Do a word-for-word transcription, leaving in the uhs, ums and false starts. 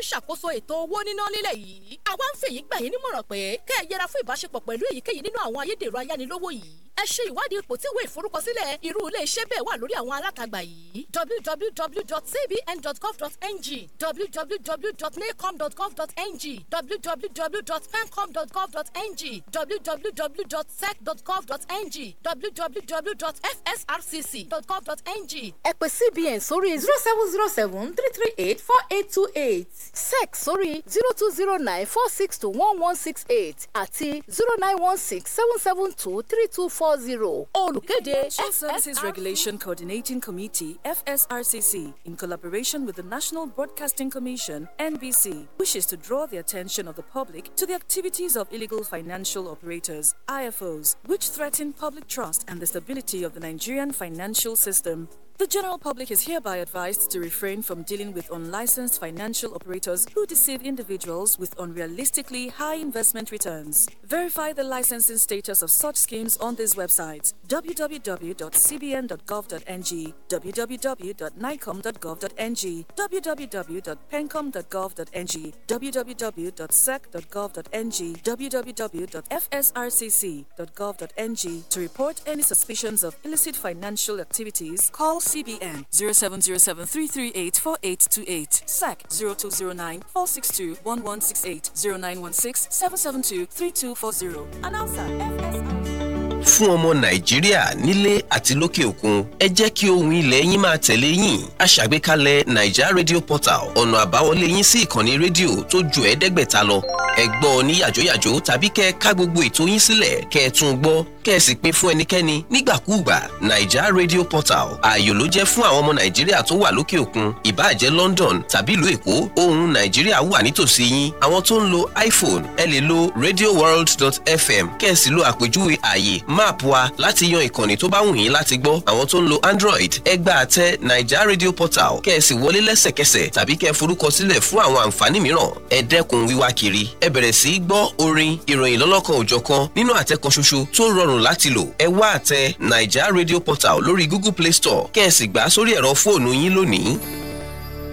ṣàkóso ètò owó níná nílẹ̀ yìí. àwa ń fèyí gbà yín nímọ̀ràn pé kẹ́ ẹ yẹra fún ìbáṣepọ̀ pẹ̀lú èyíkéyìí nínú àwọn ayédèrú ayánilówó yìí. ẹ ṣe ìwádìí ipò tí ìwé ìforúkọsílẹ̀ irú ilé iṣẹ́ bẹ́ẹ̀ wà lórí àwọn alátagbà yìí. w w w dot c b n dot gov dot n g w w w dot nacom dot gov dot n g w w w dot pencom dot gov dot n g w w w dot sec dot gov dot n g w w w dot f s r c c dot gov dot n g. ẹ pè C B N sórí zero seven zero seven three three eight four eight two eight, sec sórí zero two zero nine four six two one one six eight àti zero nine one six seven seven two three two four zero. Olùkéde Financial Services Regulation Coordinating Committee F S R C C, in collaboration with the National Broadcasting Commission N B C, wishes to draw the attention of the public to the activities of illegal financial operators I F Os, which threaten public trust and the stability of the Nigerian financial system. The general public is hereby advised to refrain from dealing with unlicensed financial operators who deceive individuals with unrealistically high investment returns. Verify the licensing status of such schemes on these websites: w w w dot c b n dot gov dot n g, w w w dot nicom dot gov dot n g, w w w dot pencom dot gov dot n g, w w w dot sec dot gov dot n g, w w w dot f s r c c dot gov dot n g. To report any suspicions of illicit financial activities, call C B N zero seven zero seven three three eight four eight two eight, S A C zero two zero nine four six two one one six eight, zero nine one six seven seven two three two four zero. Announcer F S R. Fún ọmọ Nàìjíríà nílé àti lókè òkun, ẹ jẹ́ kí ohùn ilẹ̀ yín máa tẹ̀lé yín. A ṣàgbékalẹ̀ Naija Radio Portal, ọ̀nà àbáwọlé yín sí ìkànnì rédíò tó ju ẹ̀ẹ́dẹ́gbẹ̀ta lọ. Ẹ gbọ́ ní yàjóyàjó tàbí kẹ́ ká gbogbo ètò yín sílẹ̀ kẹ́ ẹ tún gbọ́, kẹ́ ẹ sì pín fún ẹnikẹ́ni nígbàkúùgbà. Naija Radio Portal, ààyò ló jẹ́ fún àwọn ọmọ Nàìjíríà tó wà lókè òkun, ìbáà jẹ́ London tàbí ìlú Èkó. Ohùn Nàìjíríà wà nítòsí yín. Àwọn tó ń lo iPhone, ẹ lè lo radio world dot f m, kẹ́ ẹ sì lo àpèjúwe ààyè máàpù wa láti yan ìkànnì tó bá wù yín láti gbọ́. Àwọn tó ń lo Android, ẹ gba àtẹ Naija Radio Portal, kẹ́ ẹ sì wọlé lẹ́sẹ̀kẹsẹ̀ tàbí kẹ́ ẹ forúkọ sílẹ̀ fún àwọn àǹfààní mìíràn. Ẹ dẹ́kun wíwá kiri. Ẹ bẹ̀rẹ̀ sí gbọ́ orin, ìròyìn lọ́lọ́kan òjọ̀kan nínú àtẹ kan ṣoṣo tó rọrùn láti lò. Ẹ wá àtẹ Naija Radio Portal lórí Google Play Store, kẹ́ ẹ sì gbà sórí ẹ̀rọ fóònù yín lónìí.